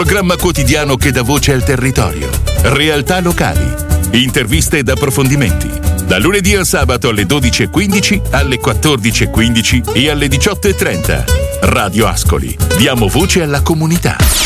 Programma quotidiano che dà voce al territorio. Realtà locali. Interviste ed approfondimenti. Da lunedì al sabato alle 12.15, alle 14.15 e alle 18.30. Radio Ascoli. Diamo voce alla comunità.